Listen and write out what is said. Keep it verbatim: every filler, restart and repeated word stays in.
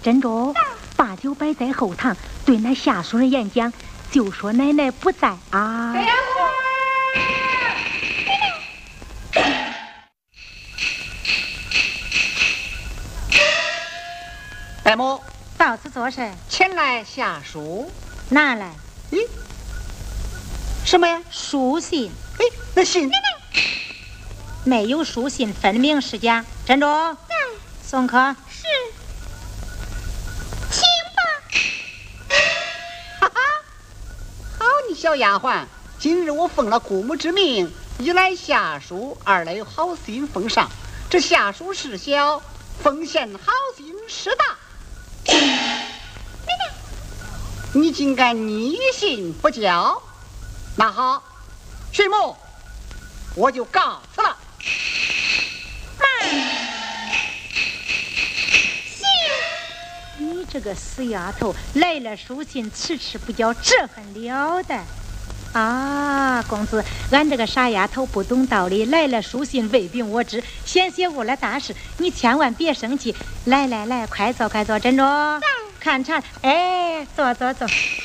珍珠，把酒摆在后堂，对那下属人演讲，就说奶奶不在啊。 白母到此做甚？ 前来下书。 拿来。 咦，什么呀？ 书信。 哎，那信没有书信，分明是假。珍珠，送客。 是，请吧。 哈哈，好你小丫鬟，今日我奉了姑母之命，一来下书，二来有好心奉上。这下书事小，奉献好心事大。你竟敢逆信不交，那好，徐母，我就告辞了。 你这个死丫头，来了书信迟迟不交，这很了得啊！公子，俺这个傻丫头不懂道理，来了书信未禀我知，险些误了大事，你千万别生气。来来来，快坐快坐，珍珠，看茶，哎，坐坐坐。